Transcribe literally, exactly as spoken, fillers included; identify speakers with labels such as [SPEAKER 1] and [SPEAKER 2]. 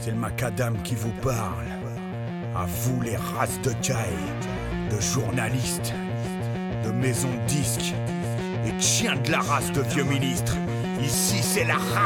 [SPEAKER 1] C'est le macadam qui vous parle. À vous les races de caille, de journalistes, de maisons de disques et de chiens de la race de vieux ministres. Ici c'est la race.